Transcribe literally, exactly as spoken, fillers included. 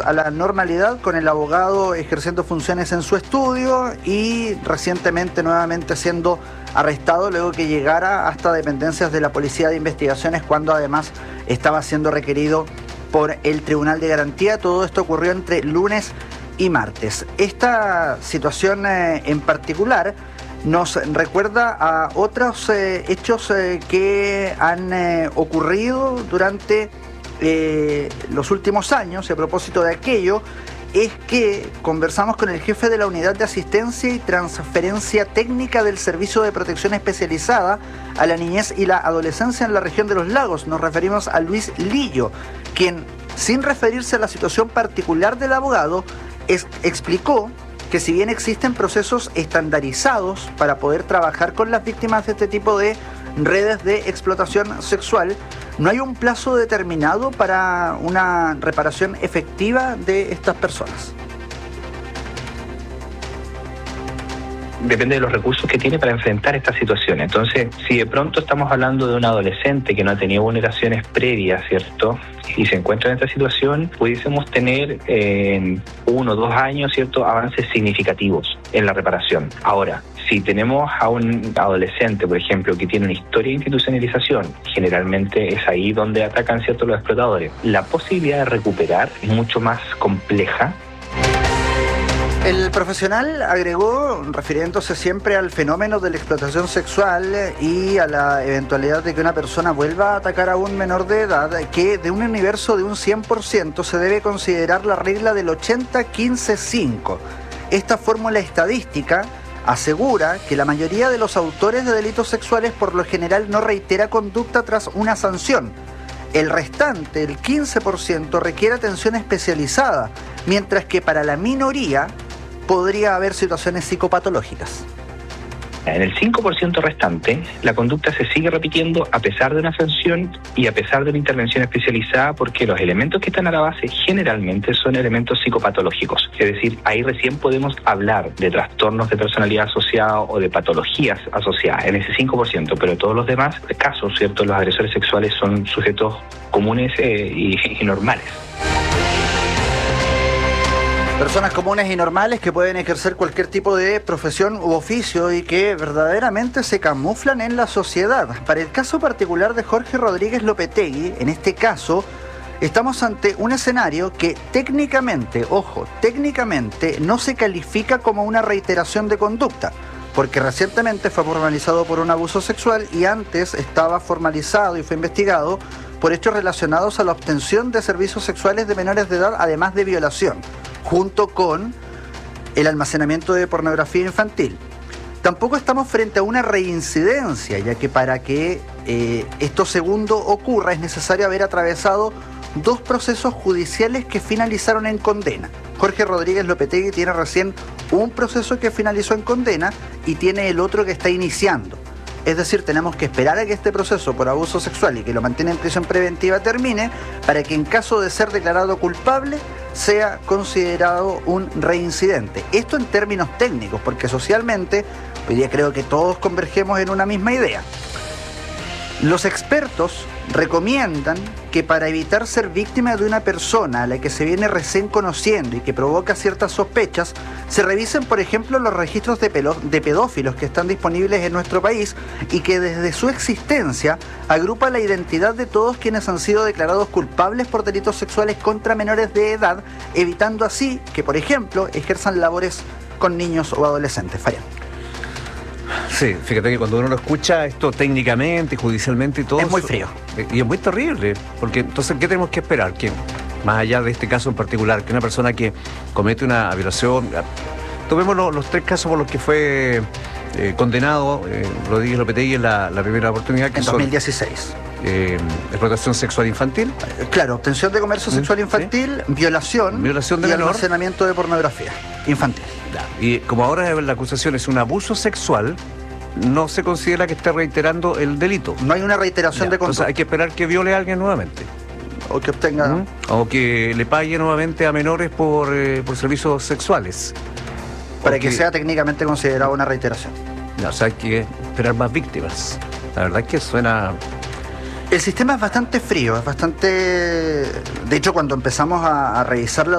a la normalidad con el abogado ejerciendo funciones en su estudio y recientemente nuevamente siendo arrestado luego que llegara hasta dependencias de la Policía de Investigaciones cuando además estaba siendo requerido por el Tribunal de Garantía. Todo esto ocurrió entre lunes y martes. Esta situación eh, en particular nos recuerda a otros eh, hechos eh, que han eh, ocurrido durante eh, los últimos años. Y a propósito de aquello, es que conversamos con el jefe de la Unidad de Asistencia y Transferencia Técnica del Servicio de Protección Especializada a la Niñez y la Adolescencia en la región de los Lagos. Nos referimos a Luis Lillo, quien, sin referirse a la situación particular del abogado, es, explicó que si bien existen procesos estandarizados para poder trabajar con las víctimas de este tipo de redes de explotación sexual, no hay un plazo determinado para una reparación efectiva de estas personas. Depende de los recursos que tiene para enfrentar esta situación. Entonces, si de pronto estamos hablando de un adolescente que no ha tenido vulneraciones previas, ¿cierto?, y se encuentra en esta situación, pudiésemos tener en eh, uno o dos años, ¿cierto?, avances significativos en la reparación. Ahora, si tenemos a un adolescente, por ejemplo, que tiene una historia de institucionalización, generalmente es ahí donde atacan, ¿cierto?, los explotadores. La posibilidad de recuperar es mucho más compleja. El profesional agregó, refiriéndose siempre al fenómeno de la explotación sexual y a la eventualidad de que una persona vuelva a atacar a un menor de edad, que de un universo de un cien por ciento se debe considerar la regla del ochenta quince cinco. Esta fórmula estadística asegura que la mayoría de los autores de delitos sexuales por lo general no reitera conducta tras una sanción. El restante, el quince por ciento, requiere atención especializada, mientras que para la minoría podría haber situaciones psicopatológicas. En el cinco por ciento restante, la conducta se sigue repitiendo a pesar de una sanción y a pesar de una intervención especializada, porque los elementos que están a la base generalmente son elementos psicopatológicos. Es decir, ahí recién podemos hablar de trastornos de personalidad asociados o de patologías asociadas en ese cinco por ciento, pero todos los demás casos, ¿cierto?, los agresores sexuales son sujetos comunes eh, y, y normales. Personas comunes y normales que pueden ejercer cualquier tipo de profesión u oficio y que verdaderamente se camuflan en la sociedad. Para el caso particular de Jorge Rodríguez Lopetegui, en este caso, estamos ante un escenario que técnicamente, ojo, técnicamente no se califica como una reiteración de conducta, porque recientemente fue formalizado por un abuso sexual y antes estaba formalizado y fue investigado por hechos relacionados a la obtención de servicios sexuales de menores de edad, además de violación, junto con el almacenamiento de pornografía infantil. Tampoco estamos frente a una reincidencia, ya que para que eh, esto segundo ocurra es necesario haber atravesado dos procesos judiciales que finalizaron en condena. Jorge Rodríguez Lopetegui tiene recién un proceso que finalizó en condena y tiene el otro que está iniciando. Es decir, tenemos que esperar a que este proceso por abuso sexual y que lo mantiene en prisión preventiva termine para que en caso de ser declarado culpable sea considerado un reincidente. Esto en términos técnicos, porque socialmente hoy día creo que todos convergemos en una misma idea. Los expertos recomiendan que para evitar ser víctima de una persona a la que se viene recién conociendo y que provoca ciertas sospechas, se revisen, por ejemplo, los registros de, pelo, de pedófilos que están disponibles en nuestro país y que desde su existencia agrupa la identidad de todos quienes han sido declarados culpables por delitos sexuales contra menores de edad, evitando así que, por ejemplo, ejerzan labores con niños o adolescentes. Fabián. Sí, fíjate que cuando uno lo escucha esto técnicamente, judicialmente y todo... Es muy frío. Y es muy terrible, porque entonces, ¿qué tenemos que esperar? Que, más allá de este caso en particular, que una persona que comete una violación... Tomemos los, los tres casos por los que fue eh, condenado eh, Rodríguez Lopetegui en la, la primera oportunidad, que en son... dos mil dieciséis. Eh, explotación sexual infantil. Claro, obtención de comercio sexual infantil, ¿sí? violación, violación de y menor. Almacenamiento de pornografía infantil. Y como ahora la acusación es un abuso sexual, no se considera que esté reiterando el delito. No hay una reiteración ya, de conducta. Entonces hay que esperar que viole a alguien nuevamente. O que obtenga... ¿Mm? O que le pague nuevamente a menores por, eh, por servicios sexuales. Para o que, que sea técnicamente considerada una reiteración. Ya, o sea, hay que esperar más víctimas. La verdad es que suena... El sistema es bastante frío, es bastante... De hecho, cuando empezamos a, a revisar la